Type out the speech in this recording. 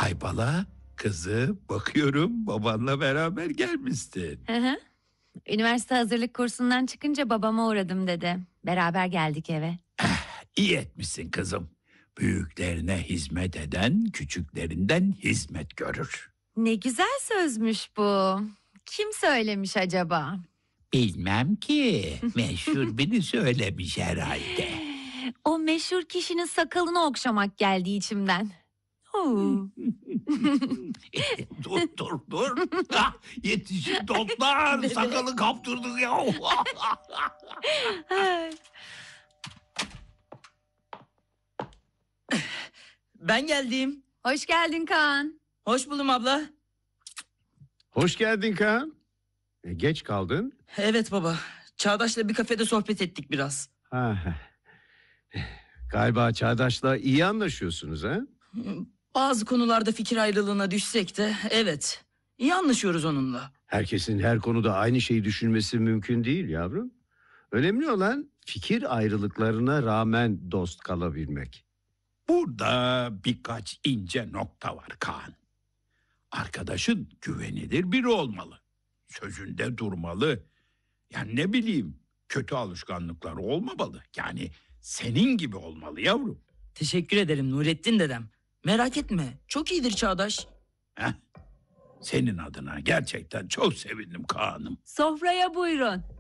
Aybala, kızı bakıyorum babanla beraber gelmişsin. Hı hı. Üniversite hazırlık kursundan çıkınca babama uğradım dedi. Beraber geldik eve. İyi etmişsin kızım. Büyüklerine hizmet eden küçüklerinden hizmet görür. Ne güzel sözmüş bu. Kim söylemiş acaba? Bilmem ki. Meşhur biri söylemiş herhalde. O meşhur kişinin sakalını okşamak geldi içimden. Oo. Dur. Ah, yetişin dostlar. Sakalı kaptırdık ya. Ben geldim. Hoş geldin Kaan. Hoş buldum abla. Hoş geldin Kaan. Geç kaldın. Evet baba. Çağdaş'la bir kafede sohbet ettik biraz. Ha. Galiba Çağdaş'la iyi anlaşıyorsunuz ha? Bazı konularda fikir ayrılığına düşsek de evet. İyi anlaşıyoruz onunla. Herkesin her konuda aynı şeyi düşünmesi mümkün değil yavrum. Önemli olan fikir ayrılıklarına rağmen dost kalabilmek. Burada birkaç ince nokta var Kaan. Arkadaşın güvenilir biri olmalı. Sözünde durmalı. Yani ne bileyim, kötü alışkanlıkları olmamalı. Yani senin gibi olmalı yavrum. Teşekkür ederim Nurettin dedem. Merak etme. Çok iyidir Çağdaş. Heh. Senin adına gerçekten çok sevindim Kaan'ım. Sofraya buyurun.